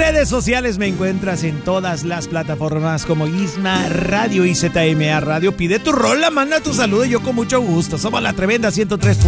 redes sociales me encuentras en todas las plataformas como Isma Radio y ZMA Radio. Pide tu rola, manda tu saludo y yo con mucho gusto. Somos La Tremenda 103.